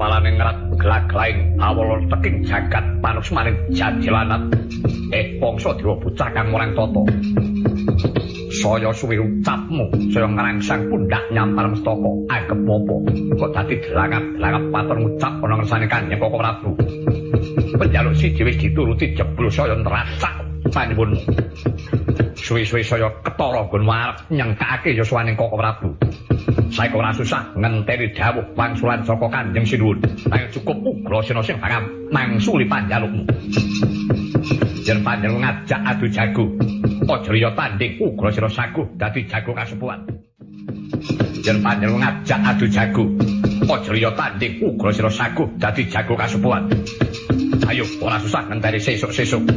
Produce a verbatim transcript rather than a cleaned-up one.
gumpalane ngrat glaglaing awala teking jagat panusmaning jadilanat eh bangsa dewa bocah kang murang tata saya suwi ucapmu saya ngrangsang pundak nyampar mestaka anggep apa kok dadi delangap-delangap patur ngucap ana ngersane Kanjeng Koko Prabu penjaluk siji wis dituruti jebul saya nracak panjenengan suwi-suwi saya ketara nggon arep nyengkake yuswaning Koko Prabu saiki ora susah ngenteni dawuh wangsulan saka Kanjeng Sinuwun ayo cukup Ugrasena sing bakal mangsuli panjalukmu yen panjenengan ngajak adu jago aja riya tanding Ugrasena saguh dadi jago kasepuhan yen panjenengan ngajak adu jago aja riya tanding Ugrasena saguh dadi jago kasepuhan ayo ora susah ngenteni sesuk-sesuk